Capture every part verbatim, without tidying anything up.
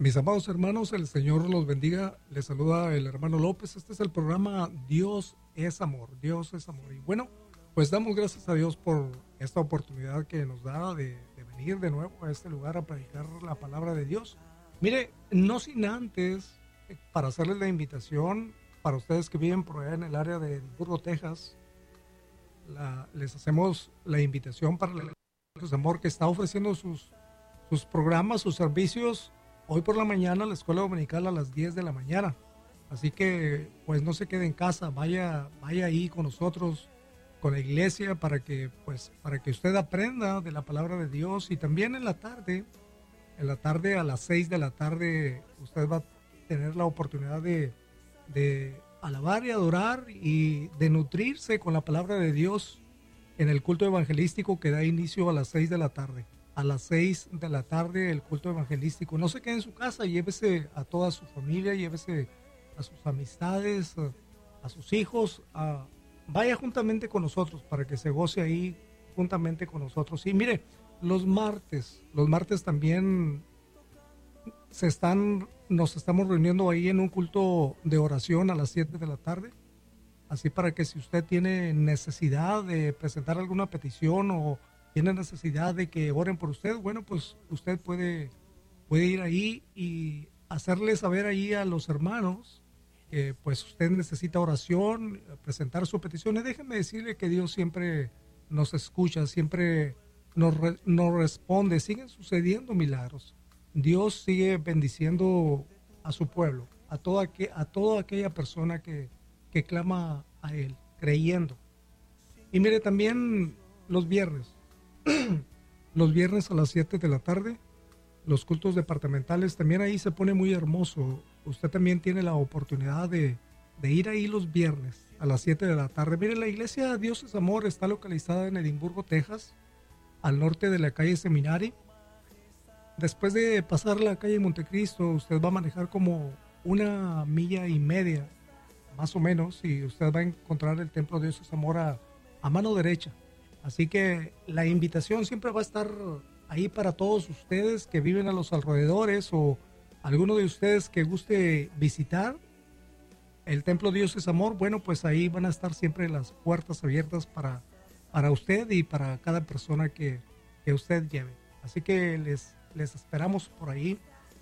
Mis amados hermanos, el Señor los bendiga. Les saluda el hermano López. Este es el programa Dios es Amor. Dios es Amor. Y bueno, pues damos gracias a Dios por esta oportunidad que nos da de, de venir de nuevo a este lugar a predicar la palabra de Dios. Mire, no sin antes, para hacerles la invitación, para ustedes que viven por allá en el área de Edimburgo, Texas, la, les hacemos la invitación para la Dios es Amor, que está ofreciendo sus, sus programas, sus servicios hoy por la mañana, la escuela dominical a las diez de la mañana. Así que pues no se quede en casa, vaya, vaya ahí con nosotros, con la iglesia, para que pues para que usted aprenda de la palabra de Dios. Y también en la tarde, en la tarde a las seis de la tarde, usted va a tener la oportunidad de, de alabar y adorar y de nutrirse con la palabra de Dios en el culto evangelístico que da inicio a las seis de la tarde. A las seis de la tarde el culto evangelístico. No se quede en su casa, llévese a toda su familia, llévese a sus amistades, a, a sus hijos, a, vaya juntamente con nosotros para que se goce ahí juntamente con nosotros. Y mire, los martes, los martes también se están, nos estamos reuniendo ahí en un culto de oración a las siete de la tarde. Así para que si usted tiene necesidad de presentar alguna petición o tiene necesidad de que oren por usted, bueno, pues usted puede, puede ir ahí y hacerle saber ahí a los hermanos que pues usted necesita oración, presentar su petición. Y déjeme decirle que Dios siempre nos escucha, siempre nos, re, nos responde, siguen sucediendo milagros. Dios sigue bendiciendo a su pueblo, a toda, que, a toda aquella persona que, que clama a Él, creyendo. Y mire, también los viernes, los viernes a las siete de la tarde, los cultos departamentales, también ahí se pone muy hermoso. Usted también tiene la oportunidad de, de ir ahí los viernes a las siete de la tarde. Mire, la iglesia Dios es Amor está localizada en Edimburgo, Texas, al norte de la calle Seminary. Después de pasar la calle Montecristo, usted va a manejar como una milla y media, más o menos, y usted va a encontrar el templo Dios es Amor a, a mano derecha. Así que la invitación siempre va a estar ahí para todos ustedes que viven a los alrededores o alguno de ustedes que guste visitar el templo Dios es Amor. Bueno, pues ahí van a estar siempre las puertas abiertas para, para usted y para cada persona que, que usted lleve. Así que les, les esperamos por ahí.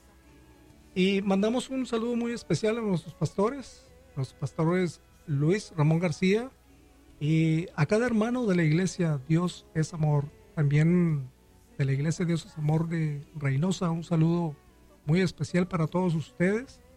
Y mandamos un saludo muy especial a nuestros pastores, los pastores Luis Ramón García, y a cada hermano de la iglesia Dios es Amor, también de la iglesia Dios es Amor de Reynosa. Un saludo muy especial para todos ustedes.